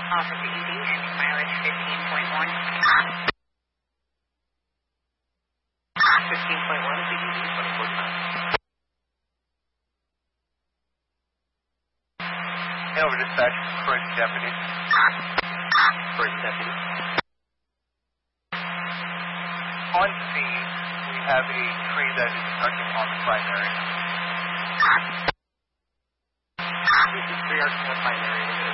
Officer ED, ending mileage 15.1. 15.1, CDD 24 times. Over dispatch, Croydon deputy. Croydon deputy. On scene, we have a tree that is touching on the primary. This is 3 arcs 1 binary.